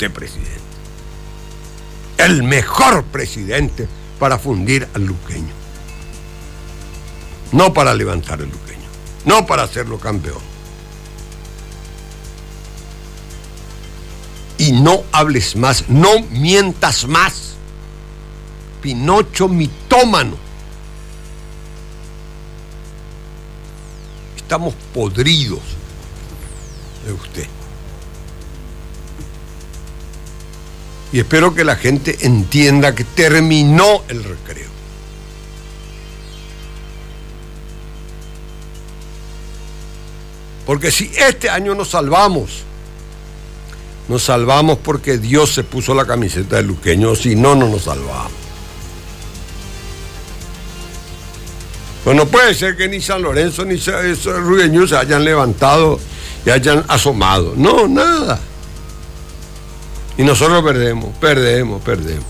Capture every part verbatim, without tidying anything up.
usted presidente. El mejor presidente para fundir al luqueño. No para levantar el luqueño. No para hacerlo campeón. Y no hables más, no mientas más. Pinocho mitómano. Estamos podridos de usted. Y espero que la gente entienda que terminó el recreo. Porque si este año nos salvamos, nos salvamos porque Dios se puso la camiseta de luqueño, si no, no nos salvamos. Pues no puede ser que ni San Lorenzo ni Rugueño se hayan levantado y hayan asomado. No, nada. Y nosotros perdemos, perdemos, perdemos.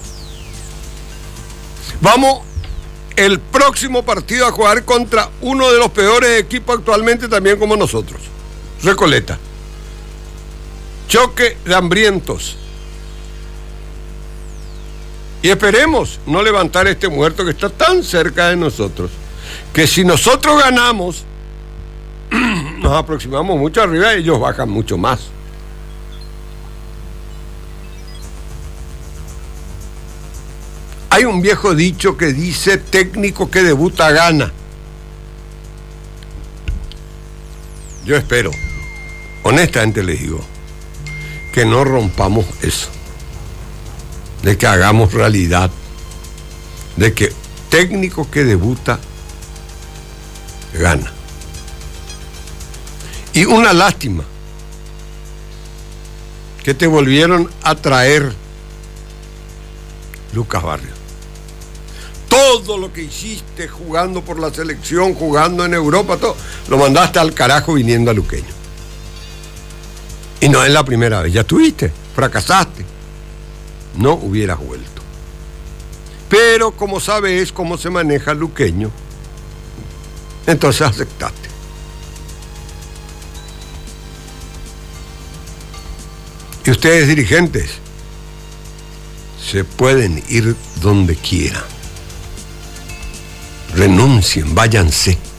Vamos el próximo partido a jugar contra uno de los peores equipos actualmente, también como nosotros. Recoleta. Choque de hambrientos. Y esperemos no levantar este muerto que está tan cerca de nosotros, que si nosotros ganamos, nos aproximamos mucho arriba y ellos bajan mucho más. Hay un viejo dicho que dice: técnico que debuta gana. Yo espero, honestamente les digo, que no rompamos eso, de que hagamos realidad, de que técnico que debuta gana. Y una lástima que te volvieron a traer Lucas Barrios. Todo lo que hiciste jugando por la selección, jugando en Europa, todo, lo mandaste al carajo viniendo a Luqueño. Y no es la primera vez, ya estuviste, fracasaste. No hubieras vuelto. Pero como sabes cómo se maneja Luqueño, entonces aceptaste. Y ustedes, dirigentes, se pueden ir donde quieran. Renuncien, váyanse.